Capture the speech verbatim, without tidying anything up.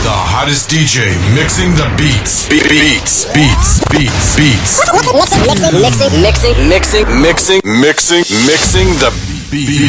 The hottest D J mixing the beats. Be- beats, beats, beats, beats. Mixing, mixing, mixing, mixing, Mixing, mixing, mixing the beats.